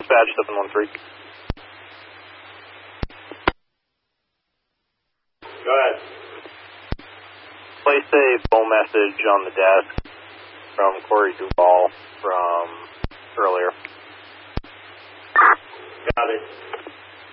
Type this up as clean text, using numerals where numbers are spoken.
Dispatch 713. Go ahead. Place a phone message on the desk from Corey Duval from earlier. Got it.